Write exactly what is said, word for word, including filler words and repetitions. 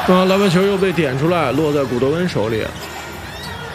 啊，篮板球又被点出来，落在古德温手里。